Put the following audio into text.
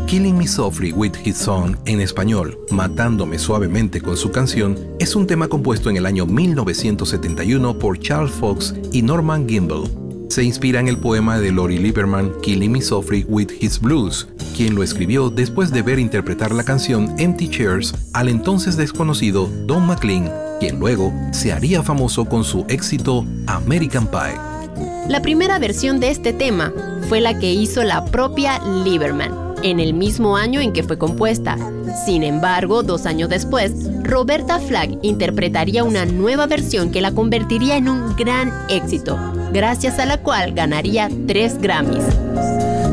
Killing Me Softly with His Song, en español, Matándome Suavemente con su canción, es un tema compuesto en el año 1971 por Charles Fox y Norman Gimbel. Se inspira en el poema de Lori Lieberman, Killing Me Softly with His Blues, quien lo escribió después de ver interpretar la canción Empty Chairs al entonces desconocido Don McLean, quien luego se haría famoso con su éxito American Pie. La primera versión de este tema fue la que hizo la propia Lieberman, en el mismo año en que fue compuesta. Sin embargo, 2 años después, Roberta Flack interpretaría una nueva versión que la convertiría en un gran éxito, gracias a la cual ganaría 3 Grammys.